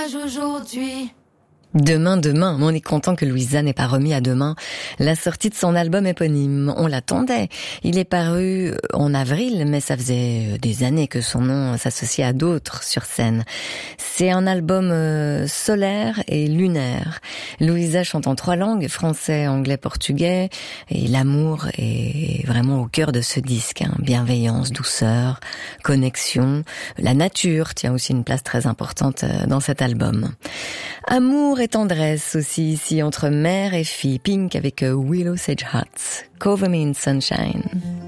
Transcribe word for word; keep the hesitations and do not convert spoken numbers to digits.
courage aujourd'hui. Demain, demain, mais on est content que Louisa n'ait pas remis à demain la sortie de son album éponyme. On l'attendait. Il est paru en avril, mais ça faisait des années que son nom s'associait à d'autres sur scène. C'est un album euh, solaire et lunaire. Louisa chante en trois langues, français, anglais, portugais, et l'amour est vraiment au cœur de ce disque. Hein. Bienveillance, douceur, connexion. La nature tient aussi une place très importante dans cet album. Amour et tendresse aussi ici entre mère et fille. Pink avec Willow Sage Hearts. Cover Me in Sunshine.